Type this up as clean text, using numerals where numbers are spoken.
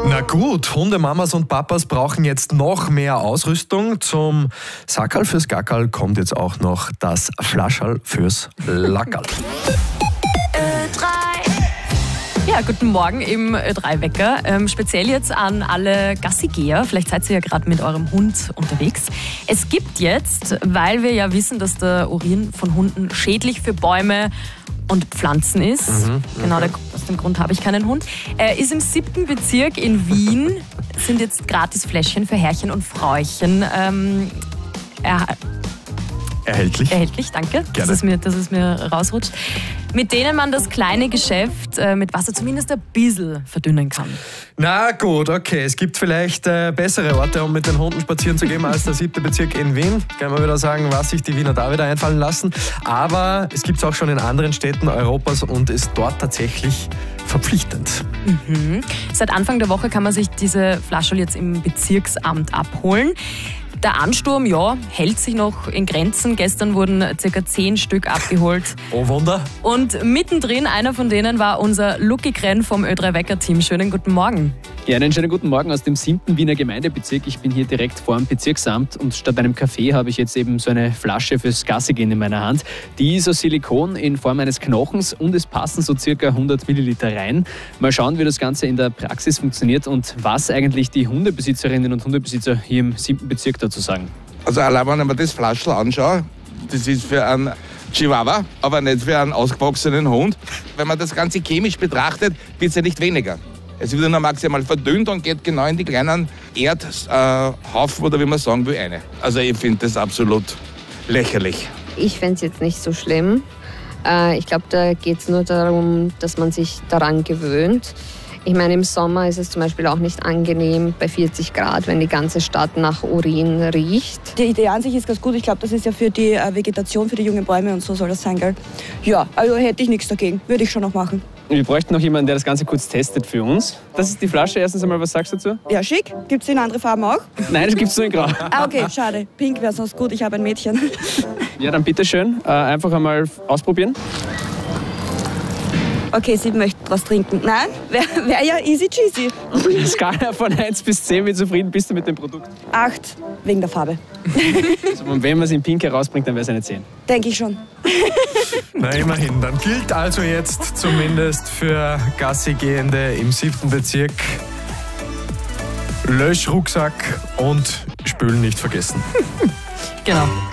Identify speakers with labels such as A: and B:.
A: Na gut, Hundemamas und Papas brauchen jetzt noch mehr Ausrüstung. Zum Sackerl fürs Gackerl kommt jetzt auch noch das Flascherl fürs Lackerl.
B: Ja, guten Morgen im Ö3-Wecker. Speziell jetzt an alle Gassigeher. Vielleicht seid ihr ja gerade mit eurem Hund unterwegs. Es gibt jetzt, weil wir ja wissen, dass der Urin von Hunden schädlich für Bäume und Pflanzen ist. Genau aus dem Grund habe ich keinen Hund. Ist im 7. Bezirk in Wien, sind jetzt gratis Fläschchen für Herrchen und Frauchen
A: Erhältlich.
B: Erhältlich, danke, dass es mir rausrutscht. Mit denen man das kleine Geschäft mit Wasser zumindest ein bisschen verdünnen kann.
A: Na gut, okay. Es gibt vielleicht bessere Orte, um mit den Hunden spazieren zu gehen, als der 7. Bezirk in Wien. Kann man wieder sagen, was sich die Wiener da wieder einfallen lassen. Aber es gibt es auch schon in anderen Städten Europas und ist dort tatsächlich verpflichtend.
B: Seit Anfang der Woche kann man sich diese Flascherl jetzt im Bezirksamt abholen. Der Ansturm, ja, hält sich noch in Grenzen. Gestern wurden ca. 10 Stück abgeholt.
A: Oh Wunder.
B: Und mittendrin, einer von denen war unser Lucky Krenn vom Ö3-Wecker-Team. Schönen guten Morgen.
C: Ja, einen schönen guten Morgen aus dem 7. Wiener Gemeindebezirk. Ich bin hier direkt vor dem Bezirksamt und statt einem Kaffee habe ich jetzt eben so eine Flasche fürs Gassigehen in meiner Hand. Die ist aus Silikon in Form eines Knochens und es passen so circa 100 Milliliter rein. Mal schauen, wie das Ganze in der Praxis funktioniert und was eigentlich die Hundebesitzerinnen und Hundebesitzer hier im 7. Bezirk dazu sagen.
D: Also allein wenn ich mir das Flaschl anschaue, das ist für einen Chihuahua, aber nicht für einen ausgewachsenen Hund. Wenn man das Ganze chemisch betrachtet, wird es ja nicht weniger. Es wird nur maximal verdünnt und geht genau in die kleinen Erdhaufen oder wie man sagen will, rein. Also ich finde das absolut lächerlich.
E: Ich fände es jetzt nicht so schlimm. Ich glaube, da geht es nur darum, dass man sich daran gewöhnt. Ich meine, im Sommer ist es zum Beispiel auch nicht angenehm bei 40 Grad, wenn die ganze Stadt nach Urin riecht.
F: Die Idee an sich ist ganz gut. Ich glaube, das ist ja für die Vegetation, für die jungen Bäume und so soll das sein, gell? Ja, also hätte ich nichts dagegen. Würde ich schon noch machen.
C: Wir bräuchten noch jemanden, der das Ganze kurz testet für uns. Das ist die Flasche. Erstens einmal, was sagst du dazu?
F: Ja, schick. Gibt es in andere Farben auch?
C: Nein, das gibt es nur in Grau.
F: Okay, schade. Pink wäre sonst gut. Ich habe ein Mädchen.
C: Ja, dann bitteschön. Einfach einmal ausprobieren.
F: Okay, sie möchte was trinken. Nein, wäre ja easy cheesy.
C: Skala von 1 bis 10, wie zufrieden bist du mit dem Produkt?
F: 8, wegen der Farbe.
C: Also, wenn man es in Pink herausbringt, dann wäre es eine 10.
F: Denke ich schon.
A: Na immerhin, dann gilt also jetzt zumindest für Gassigehende im 7. Bezirk Löschrucksack und Spülen nicht vergessen.
B: Genau.